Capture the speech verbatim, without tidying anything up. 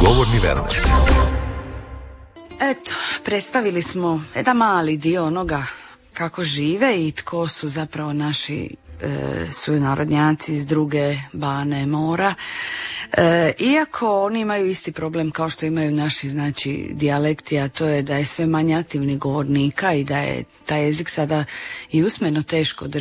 Govorni Vernes. Eto, predstavili smo jedan mali dio onoga kako žive i tko su zapravo naši e, sunarodnjaci iz druge bane mora. E, iako oni imaju isti problem kao što imaju naši, znači, dijalekti, a to je da je sve manje aktivnih govornika i da je taj jezik sada i usmeno teško